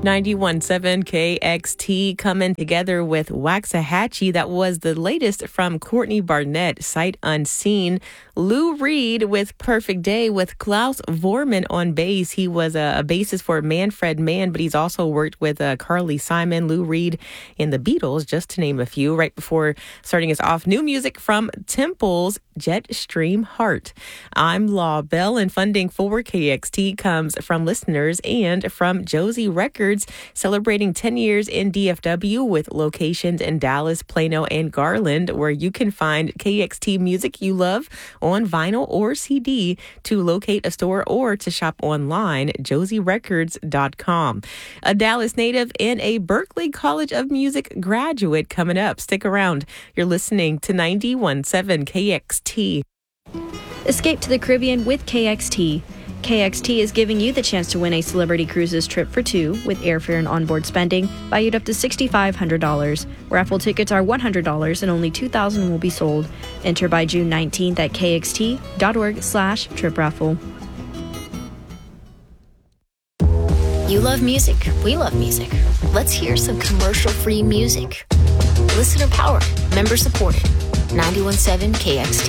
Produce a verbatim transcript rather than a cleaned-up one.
ninety-one point seven K X T coming together with Waxahachie. That was the latest from Courtney Barnett, Sight Unseen. Lou Reed with Perfect Day with Klaus Vorman on bass. He was a, a bassist for Manfred Mann, but he's also worked with uh, Carly Simon, Lou Reed, and the Beatles, just to name a few. Right before starting us off, new music from Temple's Jetstream Heart. I'm Law Bell, and funding for K X T comes from listeners and from Josie Records, celebrating ten years in D F W with locations in Dallas, Plano, and Garland, where you can find K X T music you love on vinyl or C D. To locate a store or to shop online, josie records dot com. A Dallas native and a Berklee College of Music graduate coming up. Stick around. You're listening to ninety-one point seven K X T. Escape to the Caribbean with K X T. K X T is giving you the chance to win a Celebrity Cruises trip for two with airfare and onboard spending valued up to six thousand five hundred dollars. Raffle tickets are one hundred dollars and only two thousand will be sold. Enter by June nineteenth at kxt.org slash trip raffle. You love music. We love music. Let's hear some commercial-free music. Listener powered, member supported. ninety-one point seven K X T.